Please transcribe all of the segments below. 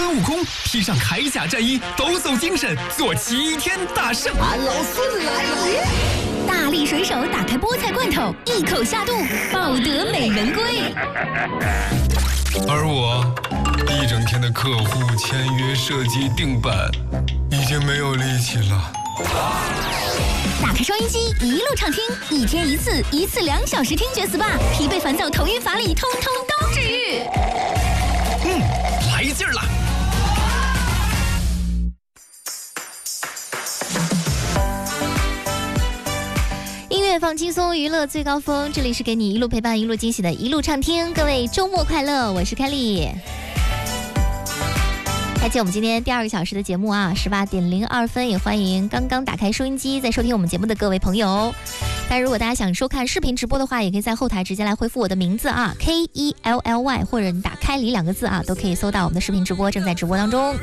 孙悟空披上铠甲战衣，抖擞精神，做齐天大圣。 俺老孙来了！ 大力水手打开菠菜罐头，一口下肚，抱得美人归。 而我一整天的客户签约、设计、定版，已经没有力气了。 打开收音机，一路畅听，一天一次，一次2小时听觉 SPA， 疲惫烦躁、头晕乏力，通通都治愈。 来劲儿了！ 音乐放轻松，娱乐最高峰，这里是给你一路陪伴、一路惊喜的一路畅听。各位周末快乐，我是凯莉。开启我们今天第2个小时的节目啊，18:02，也欢迎刚刚打开收音机在收听我们节目的各位朋友。但如果大家想收看视频直播的话，也可以在后台直接来回复我的名字啊 KELLY， 或者你打开离2个字啊，都可以搜到我们的视频直播，正在直播当中。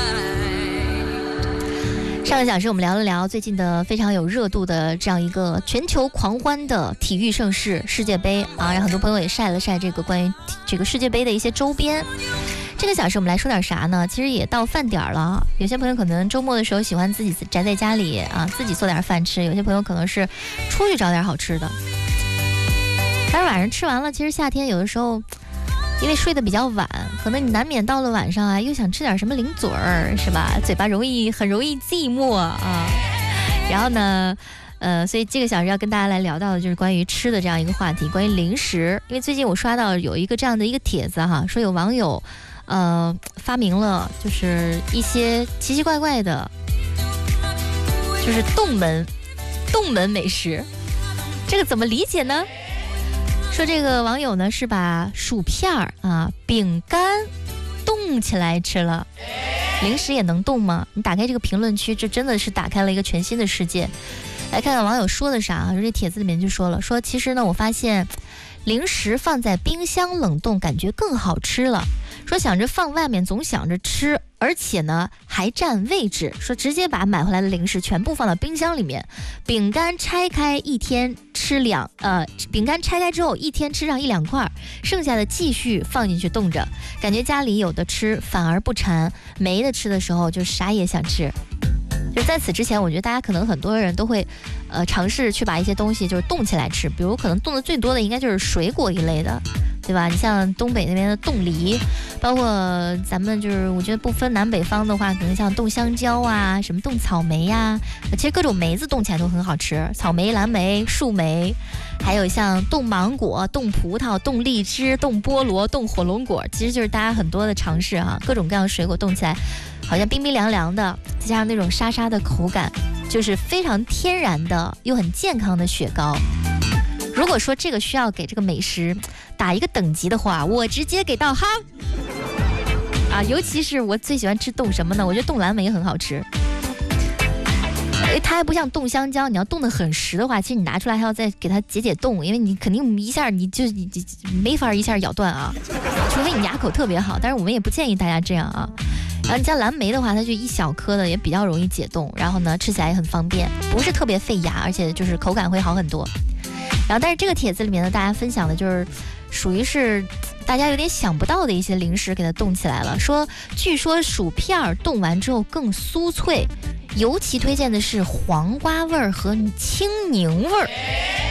上个小时我们聊了聊最近的非常有热度的这样一个全球狂欢的体育盛事世界杯啊，让很多朋友也晒了晒这个关于这个世界杯的一些周边。这个小时我们来说点啥呢？其实也到饭点了，有些朋友可能周末的时候喜欢自己宅在家里啊，自己做点饭吃，有些朋友可能是出去找点好吃的。但是晚上吃完了，其实夏天有的时候因为睡得比较晚，可能你难免到了晚上啊，又想吃点什么零嘴儿，是吧？嘴巴很容易寂寞啊。然后呢，所以这个小时要跟大家来聊到的就是关于吃的这样一个话题，关于零食。因为最近我刷到有一个这样的一个帖子哈，说有网友发明了就是一些奇奇怪怪的，就是冻门美食。这个怎么理解呢？说这个网友呢是把薯片啊、饼干冻起来吃了。零食也能冻吗？你打开这个评论区，这真的是打开了一个全新的世界。来看看网友说的啥啊？这帖子里面就说了，说其实呢，我发现零食放在冰箱冷冻感觉更好吃了。说想着放外面总想着吃，而且呢还占位置。说直接把买回来的零食全部放到冰箱里面，饼干拆开一天吃饼干拆开之后一天吃上1-2块，剩下的继续放进去冻着，感觉家里有的吃反而不馋，没的吃的时候就啥也想吃。就在此之前，我觉得大家可能很多人都会尝试去把一些东西就是冻起来吃，比如可能冻的最多的应该就是水果一类的，对吧？你像东北那边的冻梨，包括咱们就是我觉得不分南北方的话，可能像冻香蕉啊，什么冻草莓呀，其实各种梅子冻起来都很好吃，草莓、蓝莓、树莓，还有像冻芒果、冻葡萄、冻荔枝、冻菠萝、冻火龙果，其实就是大家很多的尝试啊，各种各样的水果冻起来好像冰冰凉凉的，再加上那种沙沙的口感，就是非常天然的又很健康的雪糕。如果说这个需要给这个美食打一个等级的话，我直接给到哈啊！尤其是我最喜欢吃冻什么呢？我觉得冻蓝莓也很好吃，它还不像冻香蕉，你要冻得很实的话，其实你拿出来还要再给它解冻，因为你肯定一下你没法一下咬断啊，除非你牙口特别好，但是我们也不建议大家这样啊。然后你像蓝莓的话，它就一小颗的，也比较容易解冻，然后呢吃起来也很方便，不是特别费牙，而且就是口感会好很多。然后但是这个帖子里面呢，大家分享的就是属于是大家有点想不到的一些零食给它冻起来了。说据说薯片冻完之后更酥脆，尤其推荐的是黄瓜味儿和青柠味儿。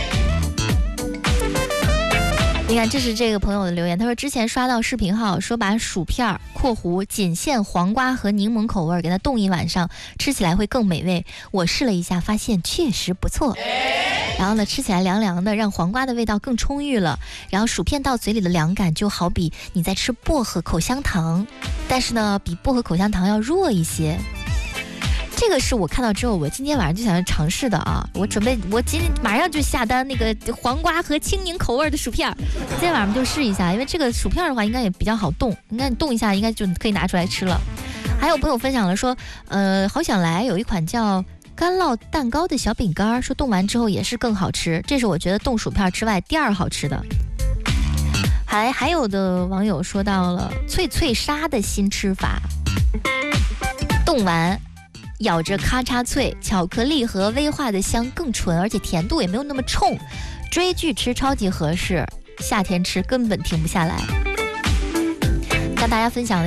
你看，这是这个朋友的留言，他说之前刷到视频号说把薯片（括弧仅限黄瓜和柠檬口味）给它冻一晚上，吃起来会更美味。我试了一下，发现确实不错。然后呢，吃起来凉凉的，让黄瓜的味道更充裕了。然后薯片到嘴里的凉感就好比你在吃薄荷口香糖，但是呢，比薄荷口香糖要弱一些。这个是我看到之后，我今天晚上就想要尝试的啊！我今天马上就下单那个黄瓜和青柠口味的薯片，今天晚上就试一下，因为这个薯片的话应该也比较好冻，应该你冻一下应该就可以拿出来吃了。还有朋友分享了说，好想来有一款叫干酪蛋糕的小饼干，说冻完之后也是更好吃，这是我觉得冻薯片之外第2好吃的。还有的网友说到了脆脆沙的新吃法，冻完咬着咔嚓脆，巧克力和威化的香更纯，而且甜度也没有那么冲，追剧吃超级合适，夏天吃根本停不下来。跟大家分享的